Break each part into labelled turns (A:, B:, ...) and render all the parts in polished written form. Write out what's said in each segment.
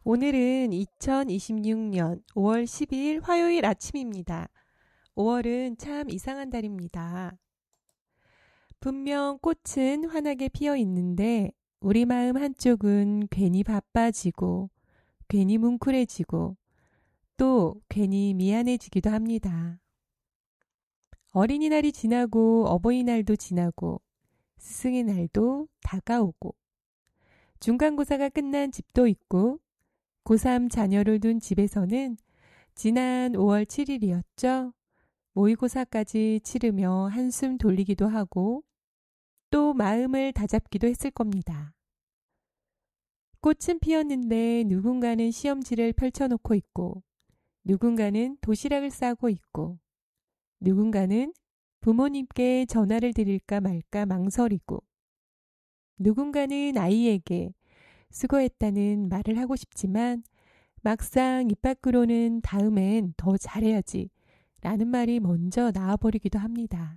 A: 오늘은 2026년 5월 12일 화요일 아침입니다. 5월은 참 이상한 달입니다. 분명 꽃은 환하게 피어 있는데 우리 마음 한쪽은 괜히 바빠지고 괜히 뭉클해지고 또 괜히 미안해지기도 합니다. 어린이날이 지나고 어버이날도 지나고 스승의 날도 다가오고 중간고사가 끝난 집도 있고 고3 자녀를 둔 집에서는 지난 5월 7일이었죠. 모의고사까지 치르며 한숨 돌리기도 하고 또 마음을 다잡기도 했을 겁니다. 꽃은 피었는데 누군가는 시험지를 펼쳐놓고 있고 누군가는 도시락을 싸고 있고 누군가는 부모님께 전화를 드릴까 말까 망설이고 누군가는 아이에게 수고했다는 말을 하고 싶지만 막상 입 밖으로는 다음엔 더 잘해야지 라는 말이 먼저 나와버리기도 합니다.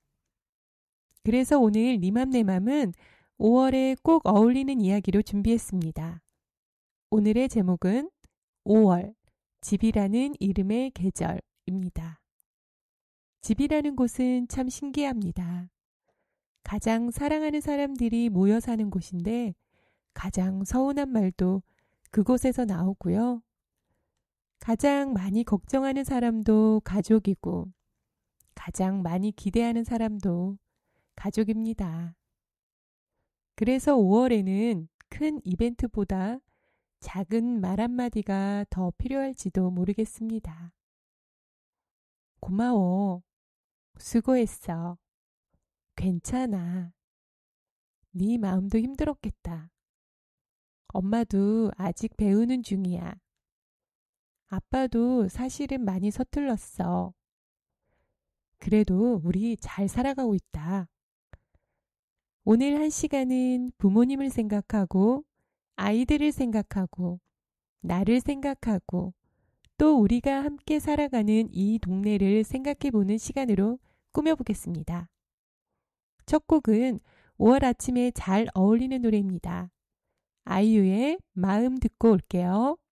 A: 그래서 오늘 니맘 내맘은 5월에 꼭 어울리는 이야기로 준비했습니다. 오늘의 제목은 5월, 집이라는 이름의 계절입니다. 집이라는 곳은 참 신기합니다. 가장 사랑하는 사람들이 모여 사는 곳인데 가장 서운한 말도 그곳에서 나오고요. 가장 많이 걱정하는 사람도 가족이고 가장 많이 기대하는 사람도 가족입니다. 그래서 5월에는 큰 이벤트보다 작은 말 한마디가 더 필요할지도 모르겠습니다. 고마워. 수고했어. 괜찮아. 네 마음도 힘들었겠다. 엄마도 아직 배우는 중이야. 아빠도 사실은 많이 서툴렀어. 그래도 우리 잘 살아가고 있다. 오늘 한 시간은 부모님을 생각하고 아이들을 생각하고 나를 생각하고 또 우리가 함께 살아가는 이 동네를 생각해보는 시간으로 꾸며보겠습니다. 첫 곡은 5월 아침에 잘 어울리는 노래입니다. 아이유의 마음 듣고 올게요.